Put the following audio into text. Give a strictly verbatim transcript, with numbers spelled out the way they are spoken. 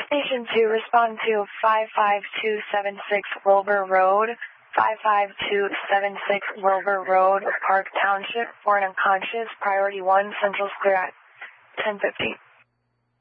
Station two, respond to five five two seven six Wilbur Road, five five two seven six Wilbur Road, Park Township, for an unconscious, priority one, Central Square at ten fifty.